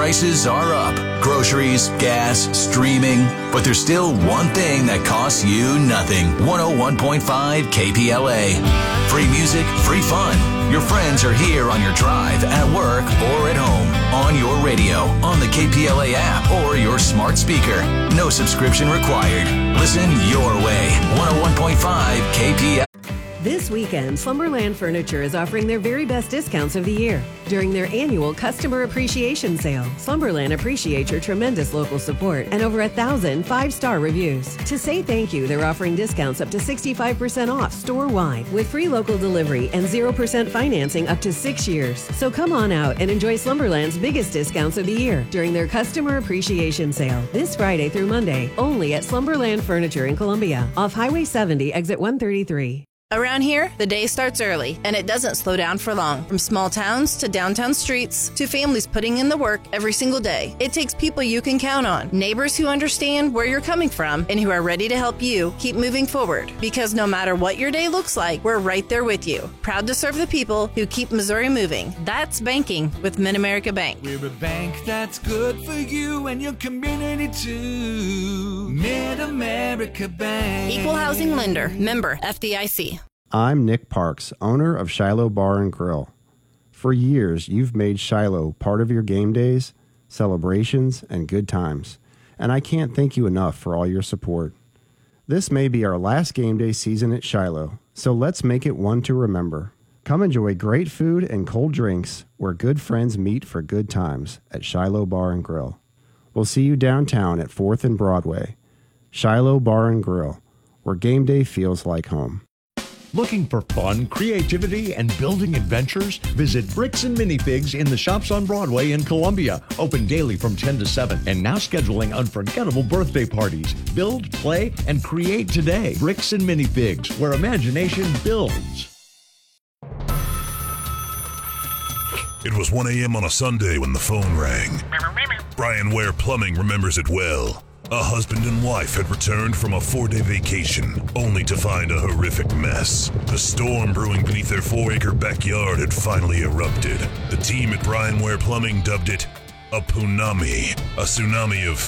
Prices are up. Groceries, gas, streaming. But there's still one thing that costs you nothing. 101.5 KPLA. Free music, free fun. Your friends are here on your drive, at work, or at home. On your radio, on the KPLA app, or your smart speaker. No subscription required. Listen your way. 101.5 KPLA. This weekend, Slumberland Furniture is offering their very best discounts of the year. During their annual Customer Appreciation Sale, Slumberland appreciates your tremendous local support and over 1,000 5-star reviews. To say thank you, they're offering discounts up to 65% off store-wide with free local delivery and 0% financing up to 6 years. So come on out and enjoy Slumberland's biggest discounts of the year during their Customer Appreciation Sale this Friday through Monday, only at Slumberland Furniture in Columbia, off Highway 70, exit 133. Around here, the day starts early, and it doesn't slow down for long. From small towns to downtown streets to families putting in the work every single day, it takes people you can count on, neighbors who understand where you're coming from and who are ready to help you keep moving forward. Because no matter what your day looks like, we're right there with you. Proud to serve the people who keep Missouri moving. That's banking with Mid-America Bank. We're a bank that's good for you and your community too. Mid-America Bank. Equal housing lender. Member FDIC. I'm Nick Parks, owner of Shiloh Bar and Grill. For years, you've made Shiloh part of your game days, celebrations, and good times, and I can't thank you enough for all your support. This may be our last game day season at Shiloh, so let's make it one to remember. Come enjoy great food and cold drinks where good friends meet for good times at Shiloh Bar and Grill. We'll see you downtown at 4th and Broadway. Shiloh Bar and Grill, where game day feels like home. Looking for fun, creativity, and building adventures? Visit Bricks and Minifigs in the Shops on Broadway in Columbia. Open daily from 10 to 7 and now scheduling unforgettable birthday parties. Build, play, and create today. Bricks and Minifigs, where imagination builds. It was 1 a.m. on a Sunday when the phone rang. Brian Ware Plumbing remembers it well. A husband and wife had returned from a 4-day vacation, only to find a horrific mess. The storm brewing beneath their 4-acre backyard had finally erupted. The team at Brian Ware Plumbing dubbed it a punami, a tsunami of...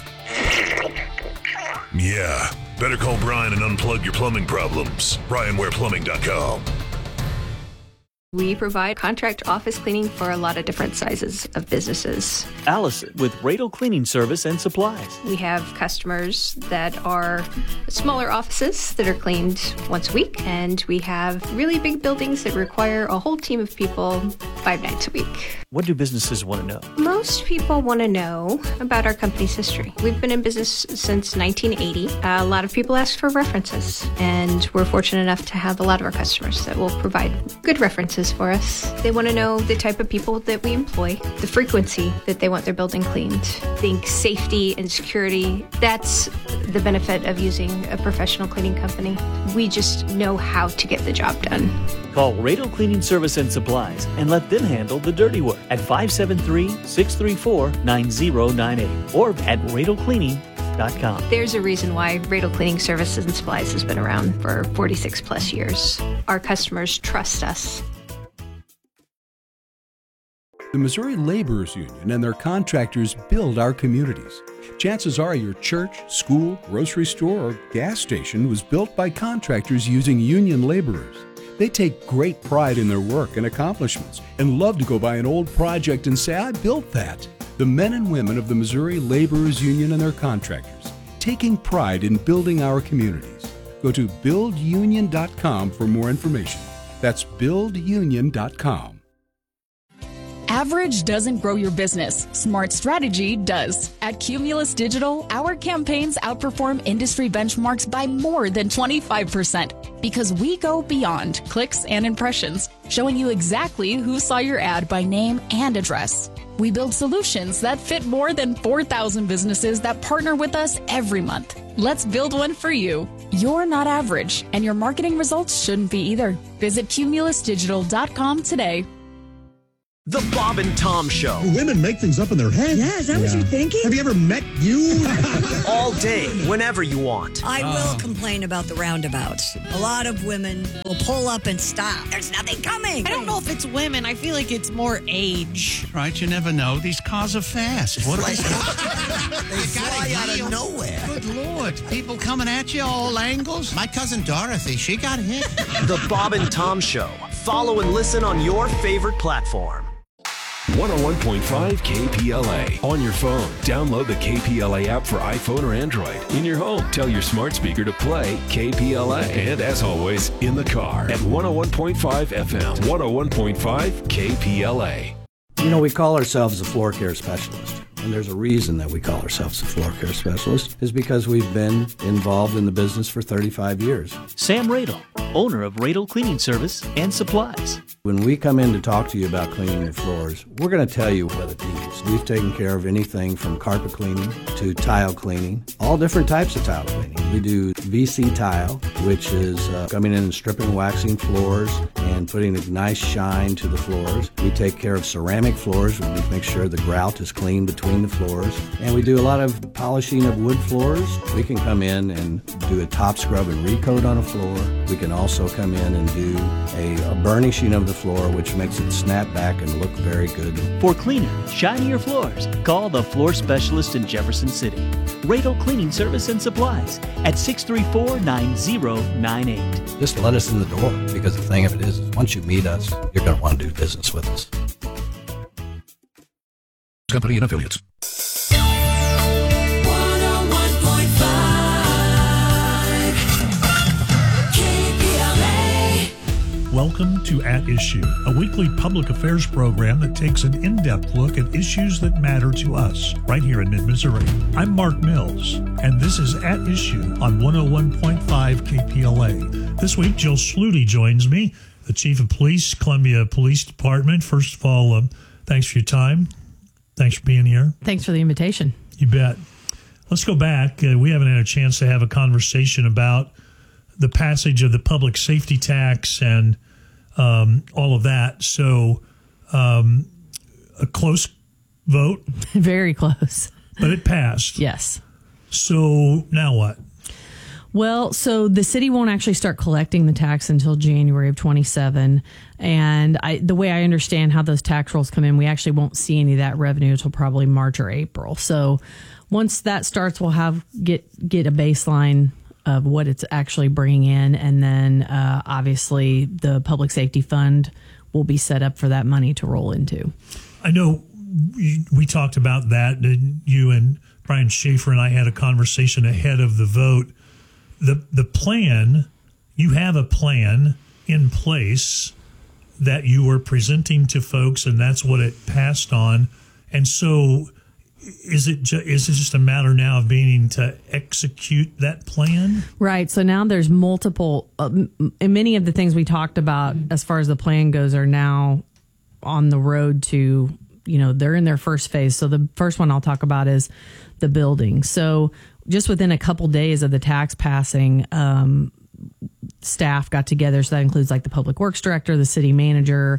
Yeah, better call Brian and unplug your plumbing problems. BrianWarePlumbing.com. We provide contract office cleaning for a lot of different sizes of businesses. Allison with Radel Cleaning Service and Supplies. We have customers that are smaller offices that are cleaned once a week, and we have really big buildings that require a whole team of people 5 nights a week. What do businesses want to know? Most people want to know about our company's history. We've been in business since 1980. A lot of people ask for references, and we're fortunate enough to have a lot of our customers that will provide good references for us. They want to know the type of people that we employ, the frequency that they want their building cleaned. Think safety and security. That's the benefit of using a professional cleaning company. We just know how to get the job done. Call Radel Cleaning Service and Supplies and let them handle the dirty work at 573-634-9098 or at radelcleaning.com. There's a reason why Radel Cleaning Services and Supplies has been around for 46 plus years. Our customers trust us. The Missouri Laborers Union and their contractors build our communities. Chances are your church, school, grocery store, or gas station was built by contractors using union laborers. They take great pride in their work and accomplishments and love to go by an old project and say, I built that. The men and women of the Missouri Laborers Union and their contractors, taking pride in building our communities. Go to buildunion.com for more information. That's buildunion.com. Average doesn't grow your business. Smart strategy does. At Cumulus Digital, our campaigns outperform industry benchmarks by more than 25% because we go beyond clicks and impressions, showing you exactly who saw your ad by name and address. We build solutions that fit more than 4,000 businesses that partner with us every month. Let's build one for you. You're not average, and your marketing results shouldn't be either. Visit cumulusdigital.com today. The Bob and Tom Show. Women make things up in their head. Yeah, is that what you're thinking? Have you ever met you? All day, whenever you want. I will complain about the roundabouts. A lot of women will pull up and stop. There's nothing coming. I don't know if it's women. I feel like it's more age. Right, you never know. These cars are fast. What They fly out of nowhere. Good Lord. People coming at you all angles. My cousin Dorothy, she got hit. The Bob and Tom Show. Follow and listen on your favorite platform. 101.5 KPLA. On your phone, download the KPLA app for iPhone or Android. In your home, tell your smart speaker to play KPLA. And as always, in the car at 101.5 FM, 101.5 KPLA. You know, we call ourselves a floor care specialist. And there's a reason that we call ourselves a floor care specialist, is because we've been involved in the business for 35 years. Sam Radel, owner of Radel Cleaning Service and Supplies. When we come in to talk to you about cleaning your floors, we're going to tell you what it needs. We've taken care of anything from carpet cleaning to tile cleaning, all different types of tile cleaning. We do VC tile, which is coming in and stripping, waxing floors and putting a nice shine to the floors. We take care of ceramic floors. We make sure the grout is clean between the floors. And we do a lot of polishing of wood floors. We can come in and do a top scrub and recoat on a floor. We can also come in and do a burnishing of the floor, which makes it snap back and look very good. For cleaner, shinier floors, call the floor specialist in Jefferson City. Radel Cleaning Service and Supplies at 634-9098. Just let us in the door, because the thing of it is once you meet us, you're going to want to do business with us. Company and affiliates. Welcome to At Issue, a weekly public affairs program that takes an in-depth look at issues that matter to us right here in mid-Missouri. I'm Mark Mills, and this is At Issue on 101.5 KPLA. This week, Jill Schluty joins me, the Chief of Police, Columbia Police Department. First of all, thanks for your time. Thanks for being here. Thanks for the invitation. You bet. Let's go back. We haven't had a chance to have a conversation about the passage of the public safety tax and all of that. So a close vote. Very close. But it passed. Yes. So now what? Well, so the city won't actually start collecting the tax until January of 27. And the way I understand how those tax rolls come in, we actually won't see any of that revenue until probably March or April. So once that starts, we'll get a baseline of what it's actually bringing in. And then obviously the public safety fund will be set up for that money to roll into. I know we talked about that. You and Brian Schaefer and I had a conversation ahead of the vote. The plan, you have a plan in place that you were presenting to folks, and that's what it passed on. And so is it just a matter now of being to execute that plan? Right. So now there's multiple, and many of the things we talked about as far as the plan goes are now on the road to, they're in their first phase. So the first one I'll talk about is the building. So just within a couple days of the tax passing, staff got together. So that includes like the public works director, the city manager,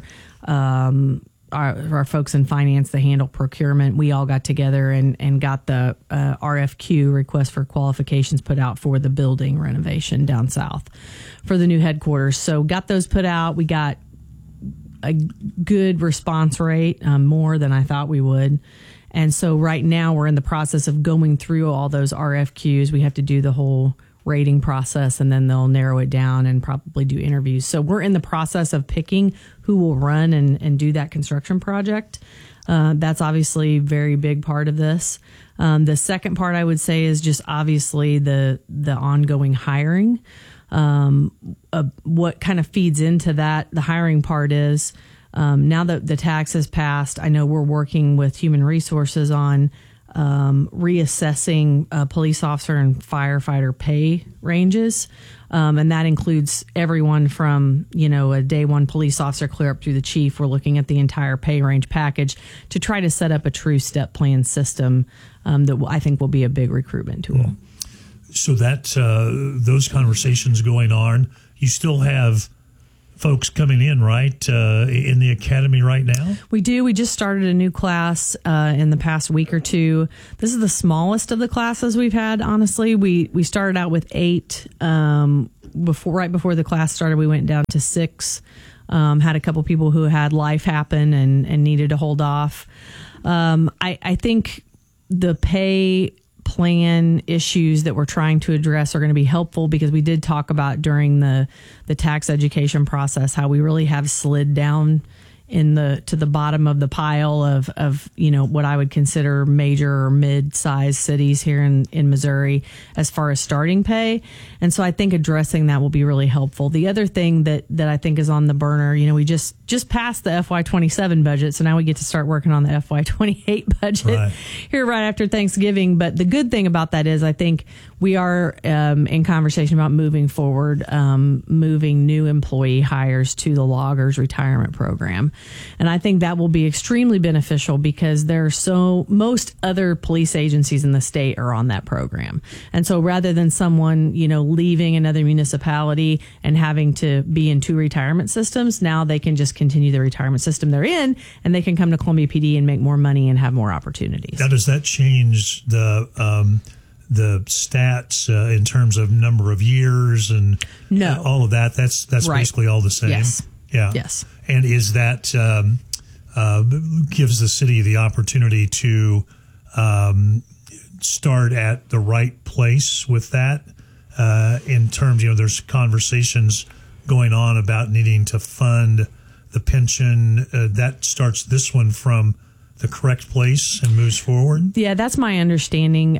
our folks in finance that handle procurement. We all got together and got the RFQ, request for qualifications, put out for the building renovation down south for the new headquarters. So got those put out. We got a good response rate, more than I thought we would. And so right now we're in the process of going through all those RFQs. We have to do the whole rating process, and then they'll narrow it down and probably do interviews. So we're in the process of picking who will run and do that construction project. That's obviously a very big part of this. The second part I would say is just obviously the ongoing hiring. What kind of feeds into that, the hiring part is, now that the tax has passed, I know we're working with Human Resources on reassessing police officer and firefighter pay ranges. And that includes everyone from, a day one police officer clear up through the chief. We're looking at the entire pay range package to try to set up a true step plan system that I think will be a big recruitment tool. So that those conversations going on, you still have folks coming in, right, in the academy right now? We do. We just started a new class in the past week or two. This is the smallest of the classes we've had, honestly. We started out with 8. Right before the class started, we went down to 6. Had a couple people who had life happen and needed to hold off. I think the pay plan issues that we're trying to address are going to be helpful, because we did talk about during the tax education process how we really have slid down to the bottom of the pile of what I would consider major or mid-sized cities here in Missouri as far as starting pay. And so I think addressing that will be really helpful. The other thing that I think is on the burner, we just passed the FY27 budget, so now we get to start working on the FY28 budget here right after Thanksgiving. But the good thing about that is I think we are in conversation about moving forward, moving new employee hires to the loggers retirement program. And I think that will be extremely beneficial, because most other police agencies in the state are on that program. And so rather than someone, leaving another municipality and having to be in 2 retirement systems, now they can just continue the retirement system they're in, and they can come to Columbia PD and make more money and have more opportunities. Now, does that change the stats in terms of number of years and all of that? That's right. Basically all the same. Yes. Yeah. Yes. And is that gives the city the opportunity to start at the right place with that in terms, there's conversations going on about needing to fund the pension. That starts this one from the correct place and moves forward? Yeah, that's my understanding.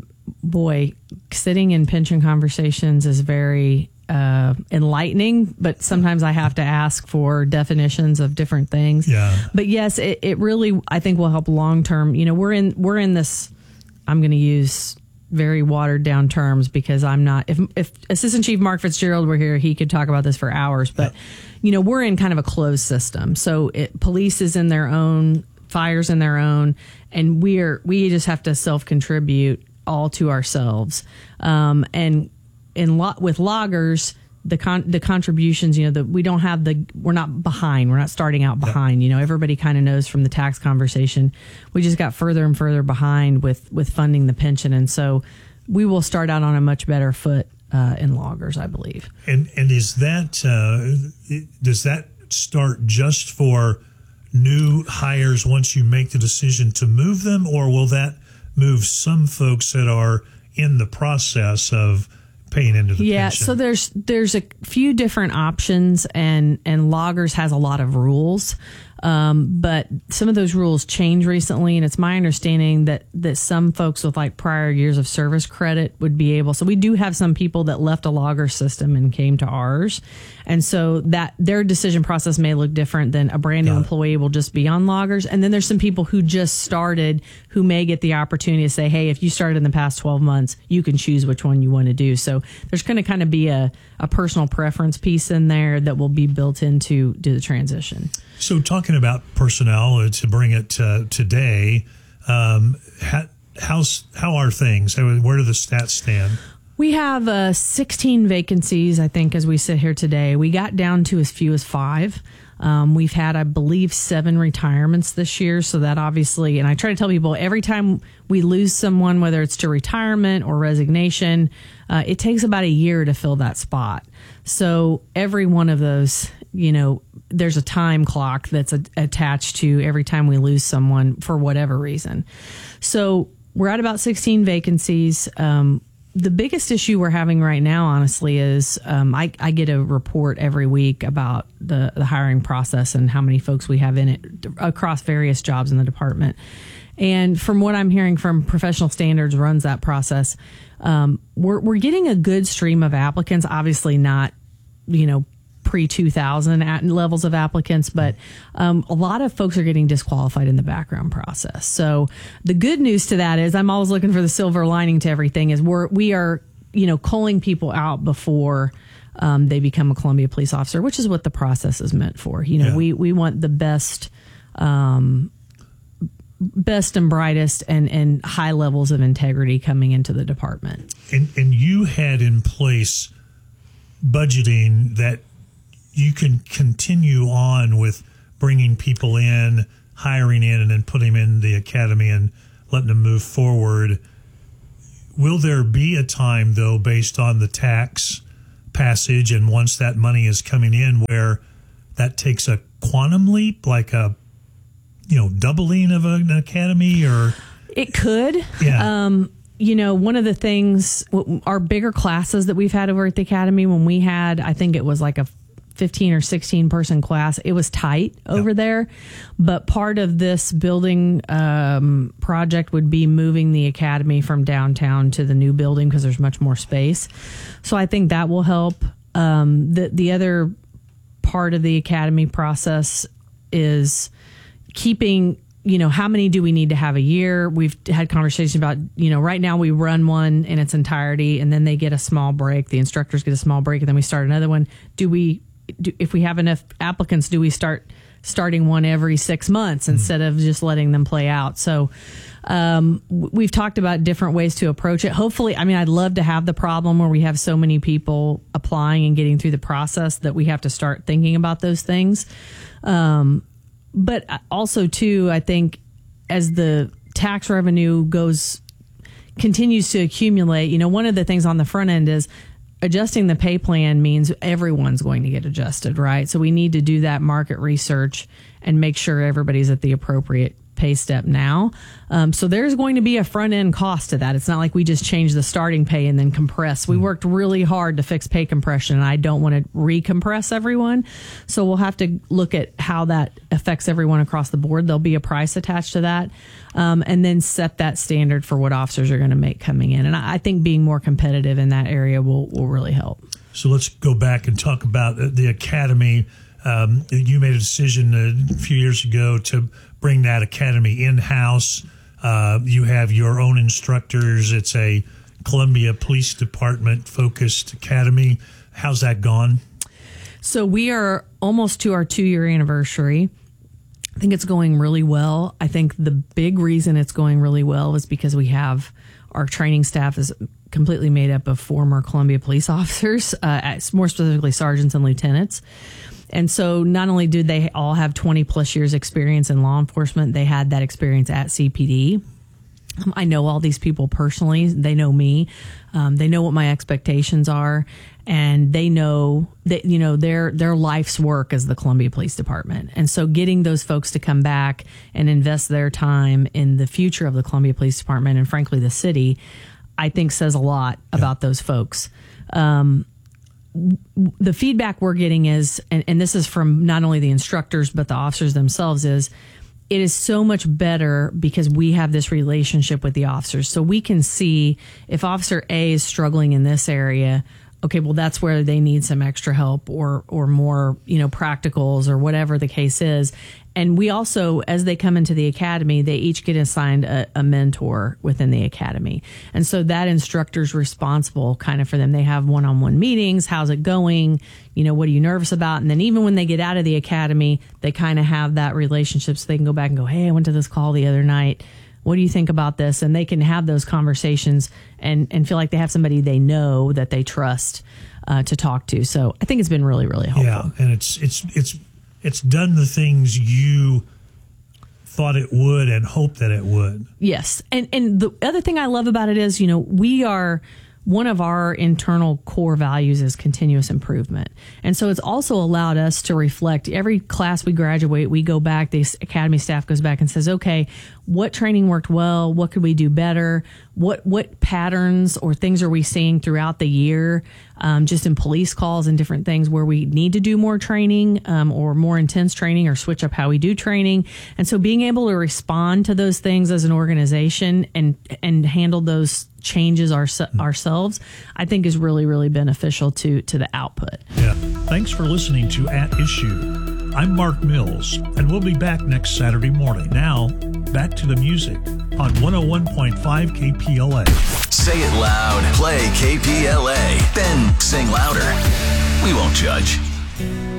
Sitting in pension conversations is very enlightening, but sometimes I have to ask for definitions of different things. Yeah. But yes, it really, I think, will help long term. We're in this, I'm going to use very watered down terms, because I'm not, if Assistant Chief Mark Fitzgerald were here, he could talk about this for hours, but we're in kind of a closed system. So police is in their own, fire's in their own, and we just have to self-contribute all to ourselves. And with loggers, the contributions, we don't have we're not behind. We're not starting out behind. Everybody kind of knows from the tax conversation, we just got further and further behind with funding the pension. And so we will start out on a much better foot in loggers, I believe. And is that, does that start just for new hires once you make the decision to move them, or will that move some folks that are in the process of paying into the pension? So there's a few different options, and loggers has a lot of rules. But some of those rules changed recently, and it's my understanding that some folks with prior years of service credit would be able. So we do have some people that left a logger system and came to ours, and so that their decision process may look different than a brand new employee will just be on loggers. And then there's some people who just started who may get the opportunity to say, hey, if you started in the past 12 months, you can choose which one you want to do. So there's going to kind of be a personal preference piece in there that will be built into the transition. So talking about personnel, to bring it today, how are things? Where do the stats stand? We have 16 vacancies, I think, as we sit here today. We got down to as few as 5. We've had, I believe, 7 retirements this year. So that obviously, and I try to tell people every time we lose someone, whether it's to retirement or resignation, it takes about a year to fill that spot. So every one of those, there's a time clock that's attached to every time we lose someone for whatever reason. So we're at about 16 vacancies. The biggest issue we're having right now, honestly, is I get a report every week about the hiring process and how many folks we have in it across various jobs in the department. And from what I'm hearing from Professional Standards runs that process, we're getting a good stream of applicants, obviously not, pre-2000 levels of applicants, but a lot of folks are getting disqualified in the background process. So the good news to that is, I'm always looking for the silver lining to everything, is we are culling people out before they become a Columbia police officer, which is what the process is meant for. We want the best and brightest and high levels of integrity coming into the department. And you had in place budgeting that you can continue on with bringing people in, hiring in, and then putting them in the academy and letting them move forward. Will there be a time, though, based on the tax passage and once that money is coming in, where that takes a quantum leap, like a doubling of an academy? Or it could. Yeah. One of the things, our bigger classes that we've had over at the academy, when we had, I think it was like a 15 or 16 person class, it was tight over there. But part of this building project would be moving the academy from downtown to the new building because there's much more space. So I think that will help. The other part of the academy process is keeping, how many do we need to have a year? We've had conversations about, right now we run one in its entirety and then they get a small break. The instructors get a small break and then we start another one. If we have enough applicants, do we starting one every 6 months instead of just letting them play out? So we've talked about different ways to approach it. Hopefully, I'd love to have the problem where we have so many people applying and getting through the process that we have to start thinking about those things. But also, too, I think as the tax revenue continues to accumulate, one of the things on the front end is adjusting the pay plan means everyone's going to get adjusted, right? So we need to do that market research and make sure everybody's at the appropriate pay step now. So there's going to be a front end cost to that. It's not like we just change the starting pay and then compress. We worked really hard to fix pay compression, and I don't want to recompress everyone. So we'll have to look at how that affects everyone across the board. There'll be a price attached to that, and then set that standard for what officers are going to make coming in. And I think being more competitive in that area will really help. So let's go back and talk about the academy. You made a decision a few years ago to bring that academy in-house. You have your own instructors. It's a Columbia Police Department focused academy. How's that gone? So we are almost to our 2-year anniversary. I think it's going really well. I think the big reason it's going really well is because we have our training staff is completely made up of former Columbia police officers, more specifically sergeants and lieutenants. And so not only do they all have 20 plus years experience in law enforcement, they had that experience at CPD. I know all these people personally. They know me. They know what my expectations are, and they know that, their life's work is the Columbia Police Department. And so getting those folks to come back and invest their time in the future of the Columbia Police Department and frankly the city, I think says a lot about those folks. The feedback we're getting is, and this is from not only the instructors but the officers themselves, is it is so much better because we have this relationship with the officers. So we can see if Officer A is struggling in this area, okay, well, that's where they need some extra help or more, practicals or whatever the case is. And we also, as they come into the academy, they each get assigned a mentor within the academy. And so that instructor's responsible kind of for them. They have one-on-one meetings. How's it going? What are you nervous about? And then even when they get out of the academy, they kind of have that relationship so they can go back and go, hey, I went to this call the other night. What do you think about this? And they can have those conversations and feel like they have somebody they know that they trust to talk to. So I think it's been really, really helpful. Yeah, and it's done the things you thought it would and hoped that it would. Yes. And the other thing I love about it is, we are, one of our internal core values is continuous improvement. And so it's also allowed us to reflect. Every class we graduate, we go back, the academy staff goes back and says, okay, what training worked well? What could we do better? What patterns or things are we seeing throughout the year, just in police calls and different things where we need to do more training or more intense training or switch up how we do training. And so being able to respond to those things as an organization and handle those changes ourselves, I think is really, really beneficial to the output. Yeah. Thanks for listening to At Issue. I'm Mark Mills, and we'll be back next Saturday morning. Now, back to the music on 101.5 KPLA. Say it loud. Play KPLA. Then sing louder. We won't judge.